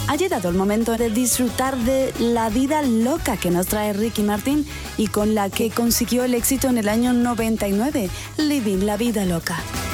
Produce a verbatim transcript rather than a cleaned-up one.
Ha llegado el momento de disfrutar de la vida loca que nos trae Ricky Martin y con la que consiguió el éxito en el año noventa y nueve, Living la Vida Loca.